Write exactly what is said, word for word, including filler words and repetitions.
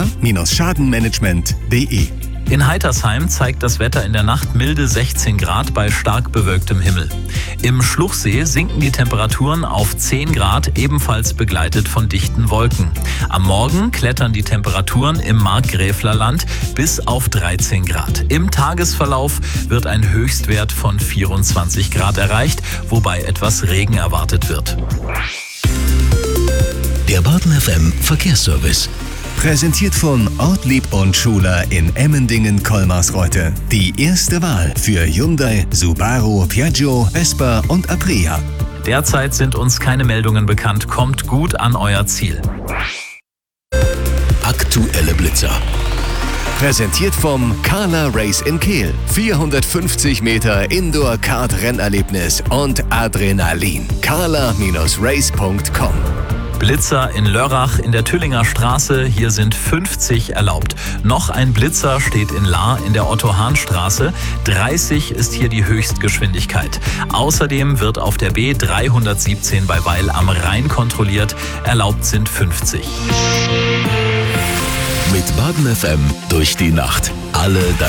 k schadenmanagement punkt de. In Heitersheim zeigt das Wetter in der Nacht milde sechzehn Grad bei stark bewölktem Himmel. Im Schluchsee sinken die Temperaturen auf zehn Grad, ebenfalls begleitet von dichten Wolken. Am Morgen klettern die Temperaturen im Markgräflerland bis auf dreizehn Grad. Im Tagesverlauf wird ein Höchstwert von vierundzwanzig Grad erreicht, wobei etwas Regen erwartet wird. Der Baden F M Verkehrsservice. Präsentiert von Ortlieb und Schuler in Emmendingen-Kolmarsreuth. Die erste Wahl für Hyundai, Subaru, Piaggio, Vespa und Aprilia. Derzeit sind uns keine Meldungen bekannt. Kommt gut an euer Ziel. Aktuelle Blitzer. Präsentiert vom Carla Race in Kehl. vierhundertfünfzig Meter Indoor-Kart-Rennerlebnis und Adrenalin. carla Race punkt com. Blitzer in Lörrach in der Tüllinger Straße. Hier sind fünfzig erlaubt. Noch ein Blitzer steht in Lahr in der Otto-Hahn-Straße. dreißig ist hier die Höchstgeschwindigkeit. Außerdem wird auf der B dreihundertsiebzehn bei Weil am Rhein kontrolliert. Erlaubt sind fünfzig. Mit Baden F M durch die Nacht. Alle deine